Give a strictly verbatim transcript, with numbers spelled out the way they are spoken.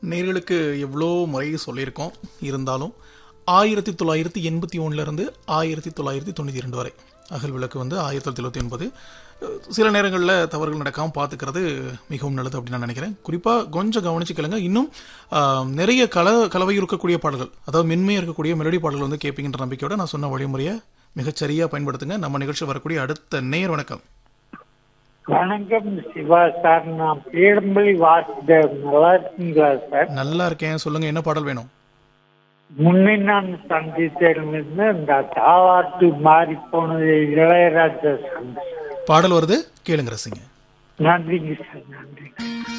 நேர்களுக்கு எவ்வளோ முறை சொல்லியிருக்கோம். இருந்தாலும் ஆயிரத்தி தொள்ளாயிரத்தி எண்பத்தி ஒன்றுலேருந்து ஆயிரத்தி தொள்ளாயிரத்தி தொண்ணூற்றி ரெண்டு வரை அகல் விளக்கு வந்து ஆயிரத்தி தொள்ளாயிரத்தி எழுபத்தி ஒன்பது சில நேரங்களில் தவறுகள் நடக்காமல் பார்த்துக்கிறது மிகவும் நல்லது அப்படின்னு நான் நினைக்கிறேன். குறிப்பாக கொஞ்சம் கவனிச்சுக்கலுங்க. இன்னும் நிறைய கல கலவை இருக்கக்கூடிய பாடல்கள், அதாவது மென்மையாக இருக்கக்கூடிய மெலடி பாடல்கள் வந்து கேட்பீங்கன்ற நம்பிக்கையோட நான் சொன்ன வழிமுறையை மிகச்சரியாக பயன்படுத்துங்க. நம்ம நிகழ்ச்சி வரக்கூடிய அடுத்த நேயர் வணக்கம். வணக்கம் சிவா சார், நான் பேரம்பள்ளி வாசுதேவ். நல்லா இருக்கீங்களா சார்? நல்லா இருக்கேன். சொல்லுங்க, என்ன பாடல் வேணும்? முன்னே நான் சந்தித்திலிருந்து இந்த தாவாட்டு மாறி போனது இளையராஜா சாங். பாடல் வருது, கேளுங்க, ரசிங்க. நன்றிங்க சார், நன்றி.